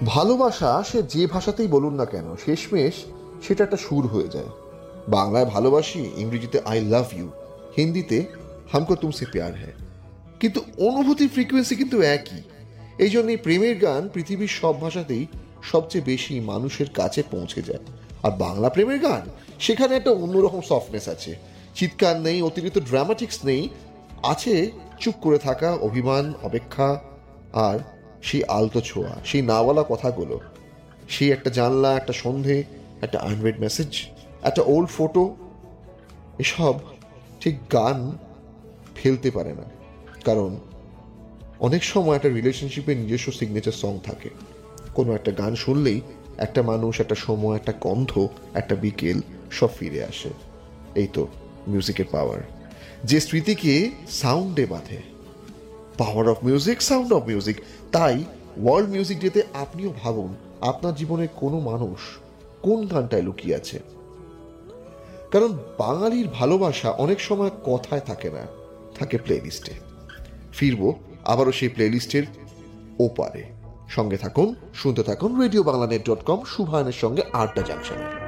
ভালোবাসা সে যে ভাষাতেই বলুন না কেন, শেষমেশ সেটা একটা সুর হয়ে যায়। বাংলায় ভালোবাসি, ইংরেজিতে আই লাভ ইউ, হিন্দিতে হামকো তুমসে প্যার হ্যায়, কিন্তু অনুভূতির ফ্রিকোয়েন্সি কিন্তু একই। এই জন্যই প্রেমের গান পৃথিবীর সব ভাষাতেই সবচেয়ে বেশি মানুষের কাছে পৌঁছে যায়। আর বাংলা প্রেমের গান, সেখানে একটা অন্যরকম সফটনেস আছে। চিৎকার নেই, অতিরিক্ত ড্রামাটিক্স নেই, আছে চুপ করে থাকা, অভিমান, অপেক্ষা, আর সেই আলতো ছোঁয়া, সেই না বলা কথাগুলো, সেই একটা জানলা, একটা সন্ধে, একটা আনরেড মেসেজ, একটা ওল্ড ফটো। এসব ঠিক গান ফেলতে পারে না, কারণ অনেক সময় একটা রিলেশনশিপের নিজস্ব সিগনেচার সং থাকে। কোনো একটা গান শুনলেই একটা মানুষ, একটা সময়, একটা গন্ধ, একটা বিকেল সব ফিরে আসে। এই তো মিউজিকের পাওয়ার, যে স্মৃতিকে সাউন্ডে বাঁধে। Power of music, sound of music. তাই ওয়ার্ল্ড মিউজিক ডেতে আপনিও ভাবুন আপনার জীবনের কোনো মানুষ কোন গানটায় লুকিয়ে আছে। কারণ বাঙালির ভালোবাসা অনেক সময় কথায় থাকে না, থাকে প্লেলিস্টে। ফিরবো আবারও সেই প্লেলিস্টের ওপারে। সঙ্গে থাকুন, শুনতে থাকুন রেডিও বাংলা নেট.com, শুভায়নের সঙ্গে আড্ডা জাংশনে।